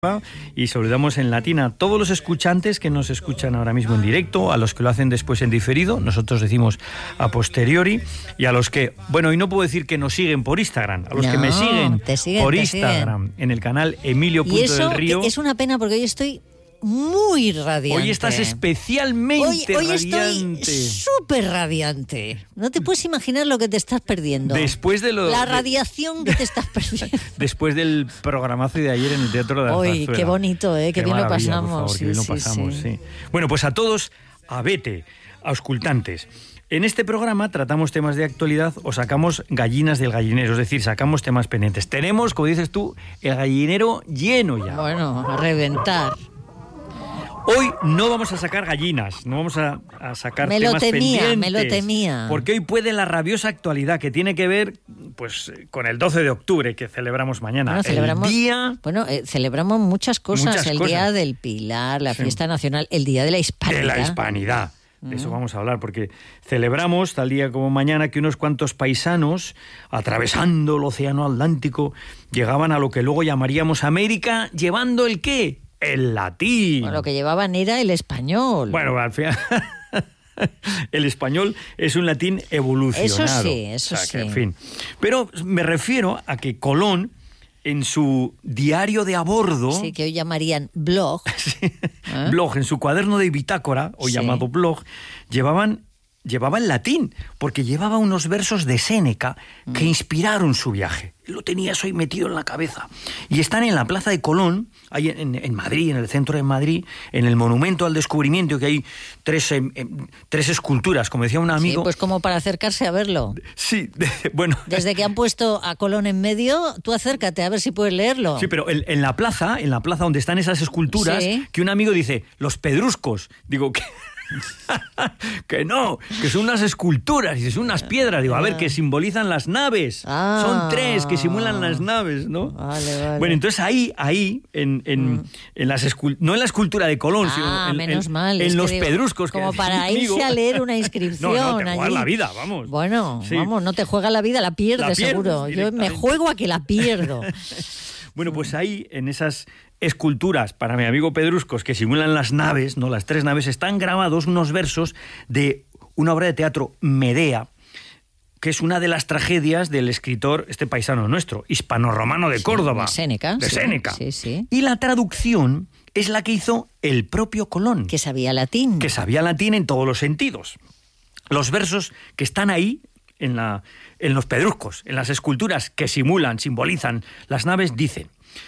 Y saludamos en latín a todos los escuchantes que nos escuchan ahora mismo en directo, a los que lo hacen después en diferido, nosotros decimos a posteriori, y a los que, bueno, y no puedo decir que nos siguen por Instagram, a los que me siguen por Instagram, en el canal Emilio.delrío. Es una pena porque hoy estoy muy radiante. Hoy estás especialmente hoy radiante. Estoy súper radiante. No te puedes imaginar lo que te estás perdiendo. Después de la radiación que te estás perdiendo. Después del programazo de ayer en el Teatro de la Zarzuela. Qué bonito, qué bien lo pasamos. Por favor, qué bien lo pasamos, sí. Bueno, pues a todos, a vete, a auscultantes. En este programa tratamos temas de actualidad o sacamos gallinas del gallinero, es decir, sacamos temas pendientes. Tenemos, como dices tú, el gallinero lleno ya. Bueno, a reventar. Hoy no vamos a sacar gallinas, no vamos a sacar temas pendientes. Me lo temía. Porque hoy puede la rabiosa actualidad que tiene que ver pues con el 12 de octubre que celebramos mañana. Bueno, celebramos muchas cosas. Día del Pilar, la fiesta nacional, el Día de la Hispanidad. De la Hispanidad. De eso vamos a hablar, porque celebramos tal día como mañana que unos cuantos paisanos, atravesando el océano Atlántico, llegaban a lo que luego llamaríamos América, llevando ¿el qué? El latín. Bueno, lo que llevaban era el español. Bueno, al final el español es un latín evolucionado. Eso sí. En fin. Pero me refiero a que Colón, en su diario de a bordo... Sí, que hoy llamarían blog. Blog, en su cuaderno de bitácora, hoy llamado blog, llevaba el latín, porque llevaba unos versos de Séneca que inspiraron su viaje. Lo tenía eso ahí metido en la cabeza. Y están en la Plaza de Colón, ahí en Madrid, en el centro de Madrid, en el Monumento al Descubrimiento, que hay tres esculturas, como decía un amigo. Sí, pues como para acercarse a verlo. Sí, bueno. Desde que han puesto a Colón en medio, tú acércate a ver si puedes leerlo. Sí, pero en la plaza donde están esas esculturas, que un amigo dice, los pedruscos. Digo, ¿qué? Que no, que son unas esculturas y son unas piedras, digo, a ver, que simbolizan las naves. Son tres que simulan las naves, ¿no? Vale. Bueno, entonces ahí en las no en la escultura de Colón, sino en los pedruscos. Como para irse a leer una inscripción. No, te juegas allí la vida, vamos. Bueno, vamos, no te juegas la vida, la pierdes seguro. Yo me juego a que la pierdo. Bueno, pues ahí, en esas esculturas, para mi amigo Pedruscos, que simulan las naves, ¿no? Las tres naves, están grabados unos versos de una obra de teatro, Medea, que es una de las tragedias del escritor, este paisano nuestro, hispano-romano de Córdoba. De Séneca. Sí. Y la traducción es la que hizo el propio Colón. Que sabía latín. Que sabía latín en todos los sentidos. Los versos que están ahí, en los pedruscos, en las esculturas que simbolizan las naves, dicen: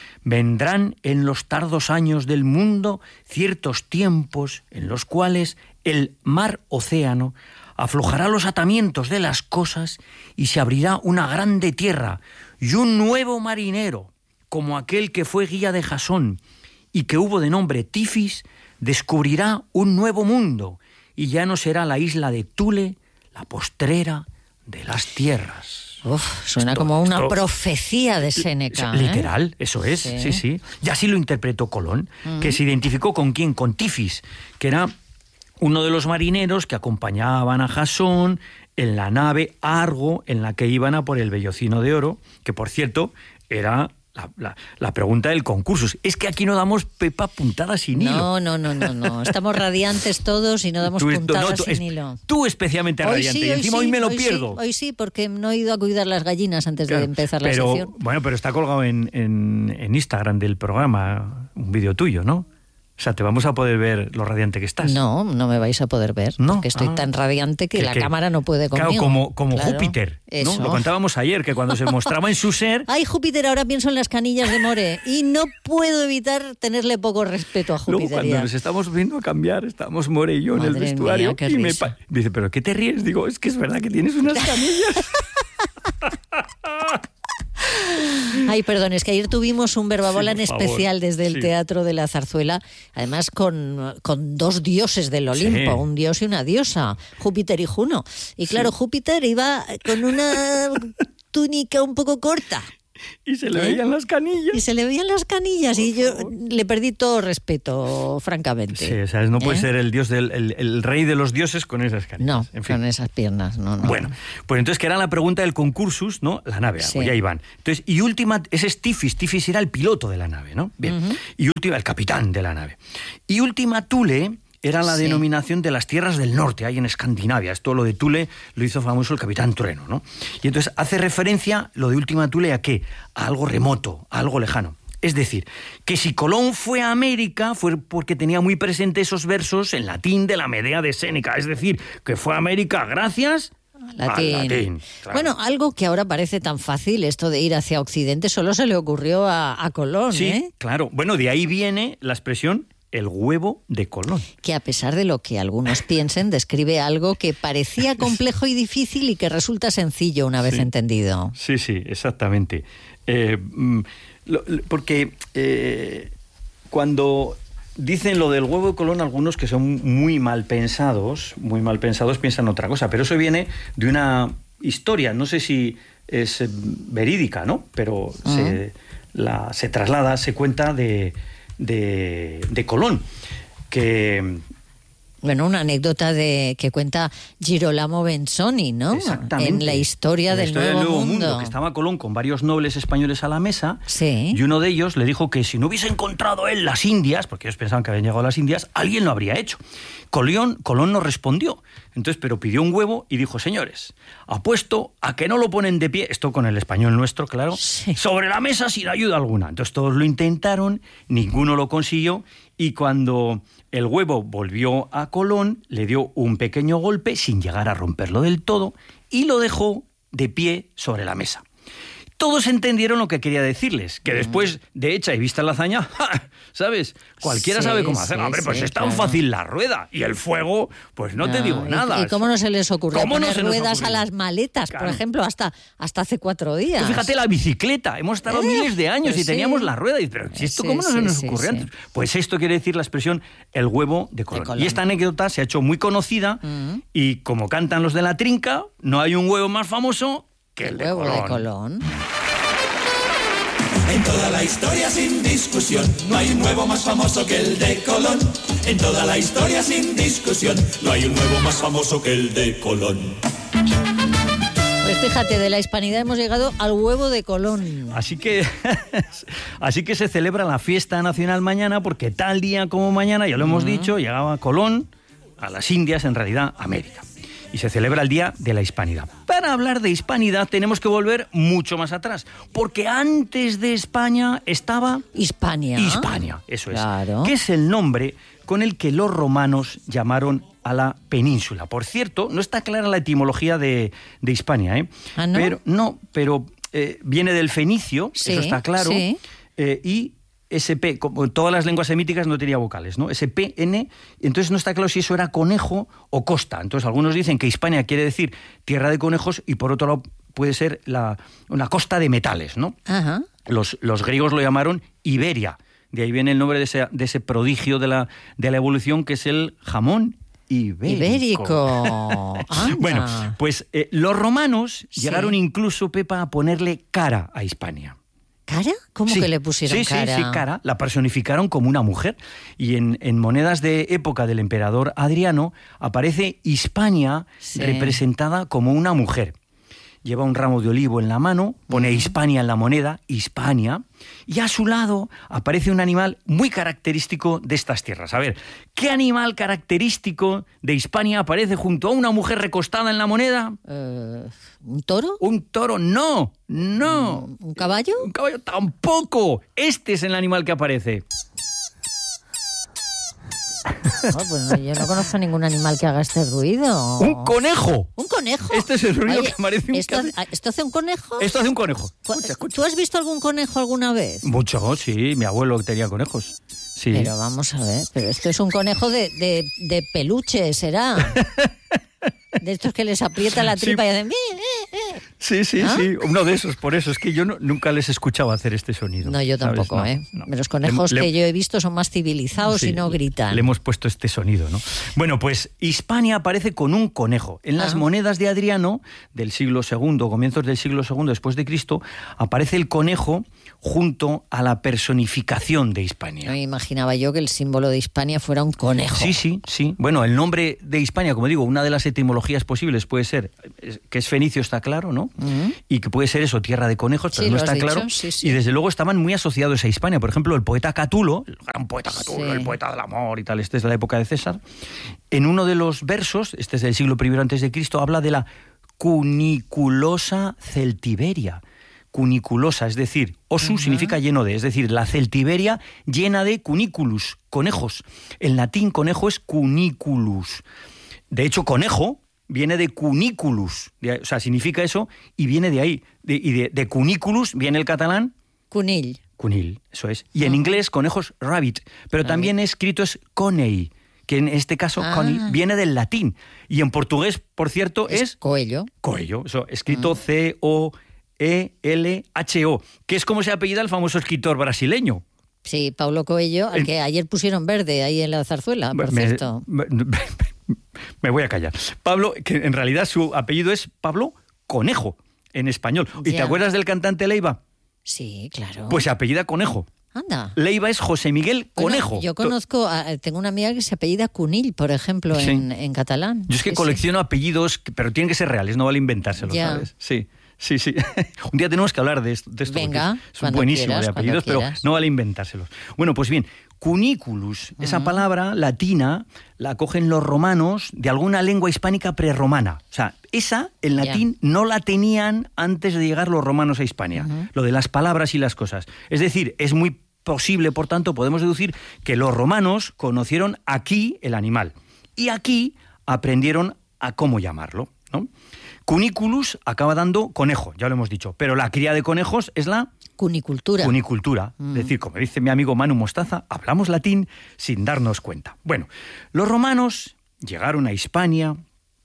vendrán en los tardos años del mundo ciertos tiempos en los cuales el mar océano aflojará los atamientos de las cosas y se abrirá una grande tierra y un nuevo marinero, como aquel que fue guía de Jasón y que hubo de nombre Tifis, descubrirá un nuevo mundo y ya no será la isla de Thule la postrera de las tierras. Suena como una profecía de Séneca. Literal, eso es, sí. Y así lo interpretó Colón, que se identificó ¿con quién? Con Tifis, que era uno de los marineros que acompañaban a Jasón en la nave Argo, en la que iban a por el vellocino de oro, que por cierto era la pregunta del concurso. Es que aquí no damos pepa puntada sin hilo. No. Estamos radiantes todos y no damos puntadas sin hilo. Tú especialmente radiante. Y encima hoy me lo pierdo. Hoy sí, porque no he ido a cuidar las gallinas antes de empezar la sección. Bueno, pero está colgado en Instagram del programa un vídeo tuyo, ¿no? O sea, te vamos a poder ver lo radiante que estás. No me vais a poder ver, porque estoy tan radiante que la cámara no puede conmigo. Claro, como Júpiter, ¿no? Lo contábamos ayer, que cuando se mostraba en su ser... Ay, Júpiter, ahora pienso en las canillas de More y no puedo evitar tenerle poco respeto a Júpiter. Luego, cuando nos estamos viendo a cambiar, estábamos More y yo en el vestuario, mía, y me dice, ¿pero qué te ríes? Digo, es que es verdad que tienes unas canillas. Ay, perdón, es que ayer tuvimos un verbavolán especial desde el Teatro de la Zarzuela, además con dos dioses del Olimpo, un dios y una diosa, Júpiter y Juno. Y claro, Júpiter iba con una túnica un poco corta. Y se le veían las canillas. Y se le veían las canillas. Y yo le perdí todo respeto, francamente. Sí, o sea, no puede ser el dios el rey de los dioses con esas canillas. No, en fin. Con esas piernas, no. Bueno, pues entonces que era la pregunta del concursus, ¿no? La nave, Sí. pues ya iban. Entonces, y última, ese es Tifis era el piloto de la nave, ¿no? Bien. Y última, el capitán de la nave. Y última Thule era la denominación de las tierras del norte, ahí en Escandinavia. Esto lo de Thule lo hizo famoso el capitán Trueno, ¿no? Y entonces hace referencia lo de última Thule ¿a qué? A algo remoto, a algo lejano. Es decir, que si Colón fue a América fue porque tenía muy presente esos versos en latín de la Medea de Séneca. Es decir, que fue a América gracias Latín. Claro. Bueno, algo que ahora parece tan fácil, esto de ir hacia Occidente, solo se le ocurrió a Colón, Sí, ¿eh? claro. Bueno, de ahí viene la expresión el huevo de Colón. Que a pesar de lo que algunos piensen, describe algo que parecía complejo y difícil y que resulta sencillo una vez entendido. Sí, exactamente. Porque cuando dicen lo del huevo de Colón, algunos que son muy mal pensados piensan otra cosa, pero eso viene de una historia, no sé si es verídica, ¿no? Pero se traslada, se cuenta de Colón, que... Bueno, una anécdota que cuenta Girolamo Benzoni, ¿no? Exactamente. En la historia del Nuevo Mundo. Que estaba Colón con varios nobles españoles a la mesa, sí. Y uno de ellos le dijo que si no hubiese encontrado él las Indias, porque ellos pensaban que habían llegado a las Indias, alguien lo habría hecho. Colón no respondió, entonces, pero pidió un huevo y dijo, señores, apuesto a que no lo ponen de pie, esto con el español nuestro, claro, sí. sobre la mesa sin ayuda alguna. Entonces todos lo intentaron, ninguno lo consiguió, y cuando el huevo volvió a Colón, le dio un pequeño golpe sin llegar a romperlo del todo y lo dejó de pie sobre la mesa. Todos entendieron lo que quería decirles, que después de hecha y vista la hazaña, ¡ja! ¿Sabes? Cualquiera sabe cómo hacerlo. Hombre, pues es tan fácil la rueda y el fuego, pues no te digo nada. ¿Y cómo no se les ocurrió poner ruedas ocurrió? A las maletas, claro. Por ejemplo, hasta hace 4 días? Tú fíjate la bicicleta, hemos estado miles de años y teníamos la rueda. Pero ¿esto cómo no se nos ocurrió antes? Pues esto quiere decir la expresión el huevo de Colón. Y esta anécdota se ha hecho muy conocida y como cantan los de la trinca, no hay un huevo más famoso que el huevo de Colón. En toda la historia sin discusión, no hay un huevo más famoso que el de Colón. En toda la historia sin discusión, no hay un huevo más famoso que el de Colón. Pues fíjate, de la hispanidad hemos llegado al huevo de Colón. Así que se celebra la fiesta nacional mañana, porque tal día como mañana, ya lo hemos dicho, llegaba Colón a las Indias, en realidad América. Y se celebra el Día de la Hispanidad. Para hablar de hispanidad tenemos que volver mucho más atrás, porque antes de España estaba... Hispania, eso es. Claro. Que es el nombre con el que los romanos llamaron a la península. Por cierto, no está clara la etimología de Hispania, ¿eh? ¿Ah, no? Pero viene del fenicio, sí, eso está claro, sí. Y SP, como todas las lenguas semíticas no tenía vocales, ¿no? SPN, entonces no está claro si eso era conejo o costa. Entonces algunos dicen que Hispania quiere decir tierra de conejos y por otro lado puede ser una costa de metales, ¿no? Ajá. Los griegos lo llamaron Iberia, de ahí viene el nombre de ese prodigio de la evolución que es el jamón ibérico. Bueno, pues los romanos llegaron incluso, Pepa, a ponerle cara a Hispania. ¿Cara? ¿Cómo que le pusieron cara? Sí, cara. La personificaron como una mujer. Y en monedas de época del emperador Adriano aparece Hispania representada como una mujer. Lleva un ramo de olivo en la mano, pone Hispania en la moneda, Hispania, y a su lado aparece un animal muy característico de estas tierras. A ver, ¿qué animal característico de Hispania aparece junto a una mujer recostada en la moneda? ¿Un toro? Un toro, no. ¿Un caballo? Un caballo tampoco. Este es el animal que aparece. Pues yo no conozco ningún animal que haga este ruido. ¡Un conejo! ¿Un conejo? Este es el ruido que parece un ¿Esto hace un conejo? Esto hace un conejo. Escucha. ¿Tú has visto algún conejo alguna vez? Mucho, sí. Mi abuelo tenía conejos. Sí. Pero vamos a ver, pero esto es un conejo de peluche, ¿será? De estos que les aprieta la tripa y hacen... Sí, uno de esos, por eso. Es que yo nunca les escuchaba hacer este sonido. No, yo tampoco, ¿sabes? No. Los conejos que yo he visto son más civilizados y no gritan. Le hemos puesto este sonido, ¿no? Bueno, pues Hispania aparece con un conejo. En las monedas de Adriano, del siglo II, comienzos del siglo II después de Cristo, aparece el conejo junto a la personificación de Hispania. Me imaginaba yo que el símbolo de Hispania fuera un conejo. Sí. Bueno, el nombre de Hispania, como digo, una de las etimologías posibles puede ser que es fenicio, está claro, ¿no? Y que puede ser eso, tierra de conejos, pero no está claro. Sí. Y desde luego estaban muy asociados a Hispania. Por ejemplo, el poeta Catulo, el gran poeta Catulo, el poeta del amor y tal, este es de la época de César, en uno de los versos, este es del siglo I a.C., habla de la cuniculosa celtiberia. Cuniculosa, es decir, osu significa lleno de, es decir, la celtiberia llena de cuniculus, conejos. En latín conejo es cuniculus. De hecho, conejo viene de cuniculus, o sea, significa eso y viene de ahí. De cuniculus viene el catalán. Cunill. Cunill, eso es. Y en inglés, conejos, rabbit. Pero también escrito es coney, que en este caso coney viene del latín. Y en portugués, por cierto, es coello. Coello, eso, escrito C-O-E-L-H-O, que es como se apellida el famoso escritor brasileño. Sí, Paulo Coelho, al que ayer pusieron verde ahí en la zarzuela, por cierto. Me voy a callar. Pablo, que en realidad su apellido es Pablo Conejo, en español. ¿Y te acuerdas del cantante Leiva? Sí, claro. Pues se apellida Conejo. Anda. Leiva es José Miguel Conejo. Bueno, yo conozco, tengo una amiga que se apellida Cunill, por ejemplo, en catalán. Yo es que colecciono apellidos, pero tienen que ser reales, no vale inventárselos, ¿sabes? Sí. Un día tenemos que hablar de esto. Venga, es buenísimo de apellidos, pero no vale inventárselos. Bueno, pues bien, cuniculus, esa palabra latina la cogen los romanos de alguna lengua hispánica prerromana. O sea, esa en latín no la tenían antes de llegar los romanos a Hispania. Lo de las palabras y las cosas. Es decir, es muy posible, por tanto, podemos deducir que los romanos conocieron aquí el animal y aquí aprendieron a cómo llamarlo, ¿no? Cuniculus acaba dando conejo, ya lo hemos dicho, pero la cría de conejos es la cunicultura. Es decir, como dice mi amigo Manu Mostaza, hablamos latín sin darnos cuenta. Bueno, los romanos llegaron a Hispania.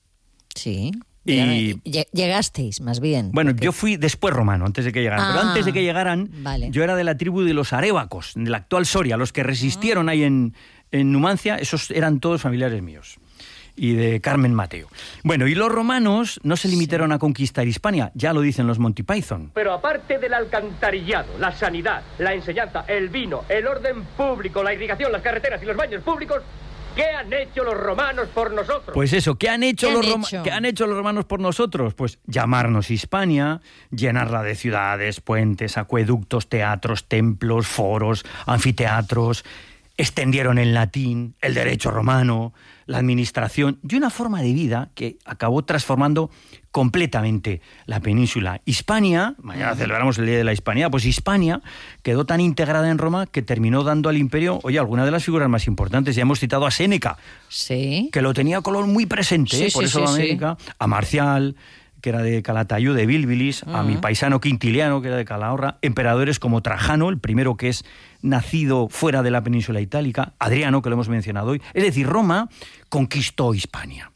Sí. Y llegasteis, más bien. Bueno, yo fui después romano, antes de que llegaran. Pero antes de que llegaran, yo era de la tribu de los arévacos, de la actual Soria, los que resistieron ahí en Numancia, esos eran todos familiares míos. Y de Carmen Mateo. Bueno, y los romanos no se limitaron a conquistar Hispania, ya lo dicen los Monty Python. Pero aparte del alcantarillado, la sanidad, la enseñanza, el vino, el orden público, la irrigación, las carreteras y los baños públicos, ¿qué han hecho los romanos por nosotros? Pues eso, ¿qué han hecho los romanos por nosotros? Pues llamarnos Hispania, llenarla de ciudades, puentes, acueductos, teatros, templos, foros, anfiteatros. Extendieron el latín, el derecho romano, la administración y una forma de vida que acabó transformando completamente la península. Hispania, mañana celebramos el Día de la Hispanidad, pues Hispania quedó tan integrada en Roma que terminó dando al imperio, alguna de las figuras más importantes. Ya hemos citado a Séneca, que lo tenía Colón muy presente, por eso América, a Marcial, que era de Calatayud, de Bilbilis, a mi paisano Quintiliano, que era de Calahorra, emperadores como Trajano, el primero que es nacido fuera de la península itálica, Adriano, que lo hemos mencionado hoy. Es decir, Roma conquistó Hispania.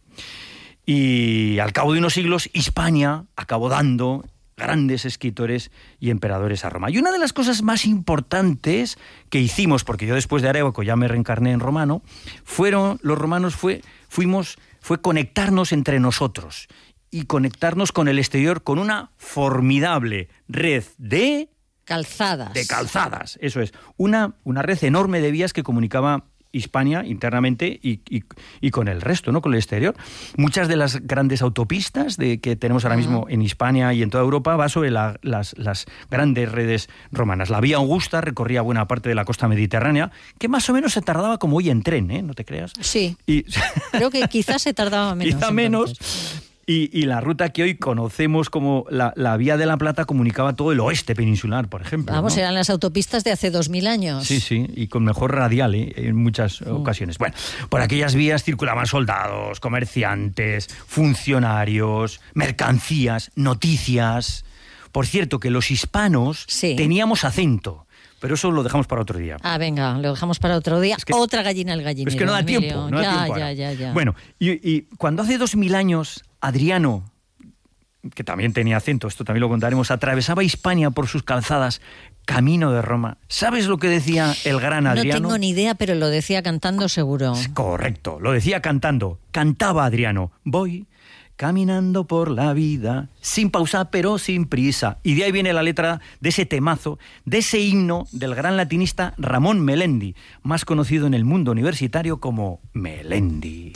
Y al cabo de unos siglos, Hispania acabó dando grandes escritores y emperadores a Roma. Y una de las cosas más importantes que hicimos, porque yo después de Arévaco ya me reencarné en romano, los romanos fue conectarnos entre nosotros y conectarnos con el exterior con una formidable red de calzadas, eso es. Una red enorme de vías que comunicaba Hispania internamente y con el resto, ¿no? Con el exterior. Muchas de las grandes autopistas que tenemos ahora mismo en Hispania y en toda Europa va sobre las grandes redes romanas. La Vía Augusta recorría buena parte de la costa mediterránea, que más o menos se tardaba como hoy en tren, ¿eh? No te creas. Sí. Creo que quizás se tardaba menos. Quizá menos. Y la ruta que hoy conocemos como la Vía de la Plata comunicaba todo el oeste peninsular, por ejemplo. Vamos, ¿no? Eran las autopistas de hace 2000 años. Sí, y con mejor radial en muchas ocasiones. Bueno, por aquellas vías circulaban soldados, comerciantes, funcionarios, mercancías, noticias. Por cierto, que los hispanos teníamos acento. Pero eso lo dejamos para otro día. Venga, lo dejamos para otro día. Es que, otra gallina al gallinero. Es que no da tiempo. Ya. Bueno, y cuando hace 2000 años Adriano que también tenía acento, esto también lo contaremos, atravesaba Hispania por sus calzadas, camino de Roma. ¿Sabes lo que decía el gran Adriano? No tengo ni idea, pero lo decía cantando seguro. Correcto, lo decía cantando. Cantaba Adriano. Voy caminando por la vida, sin pausa pero sin prisa. Y de ahí viene la letra de ese temazo, de ese himno del gran latinista Ramón Melendi, más conocido en el mundo universitario como Melendi.